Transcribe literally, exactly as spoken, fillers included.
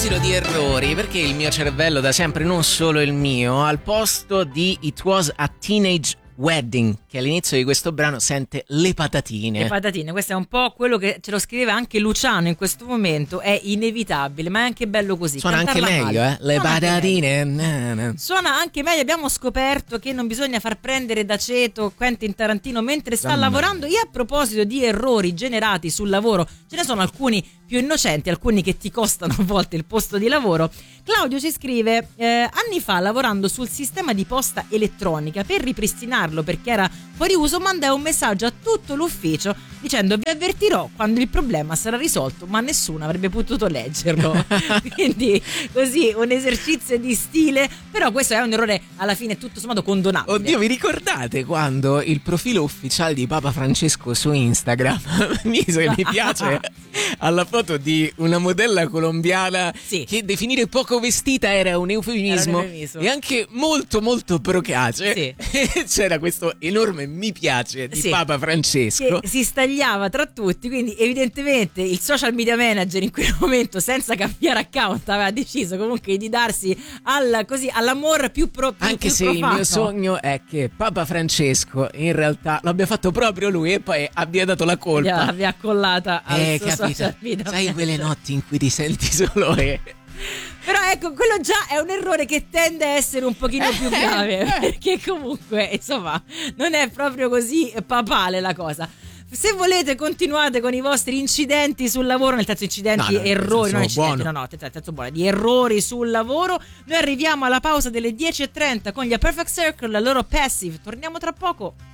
proposito di errori, perché il mio cervello da sempre, non solo il mio, al posto di It Was a Teenage Wedding, che all'inizio di questo brano sente le patatine. Le patatine, questo è un po' quello che ce lo scriveva anche Luciano in questo momento, è inevitabile, ma è anche bello così. Suona anche Cantarla meglio, male. eh? Le Suona anche patatine. meglio. Suona anche meglio, abbiamo scoperto che non bisogna far prendere d'aceto Quentin Tarantino mentre sta Mamma lavorando. E a proposito di errori generati sul lavoro, ce ne sono alcuni più innocenti, alcuni che ti costano a volte il posto di lavoro. Claudio ci scrive: eh, anni fa, lavorando sul sistema di posta elettronica, per ripristinarlo perché era fuori uso, mandai un messaggio a tutto l'ufficio dicendo: vi avvertirò quando il problema sarà risolto, ma nessuno avrebbe potuto leggerlo. Quindi così un esercizio di stile, però questo è un errore alla fine tutto sommato condonabile. Oddio, vi ricordate quando il profilo ufficiale di Papa Francesco su Instagram mise mi piace alla foto di una modella colombiana, sì, che definire poco vestita era un eufemismo, era un eufemismo. E anche molto molto procace, sì. C'era questo enorme mi piace di sì, Papa Francesco che si stagliava tra tutti, quindi evidentemente il social media manager in quel momento, senza cambiare account, aveva deciso comunque di darsi al, così, all'amor più, pro, più anche più se profano. Il mio sogno è che Papa Francesco in realtà l'abbia fatto proprio lui e poi abbia dato la colpa, l'abbia accollata al eh, suo capito. social media Sai manager. quelle notti in cui ti senti solo e... Però ecco, quello già è un errore che tende a essere un pochino più grave, perché comunque insomma non è proprio così papale la cosa. Se volete continuate con i vostri incidenti sul lavoro, nel senso incidenti, no, no, errori, non incidenti, buono. no, no, nel senso buono, di errori sul lavoro. Noi arriviamo alla pausa delle dieci e trenta con gli A Perfect Circle, la loro Passive. Torniamo tra poco.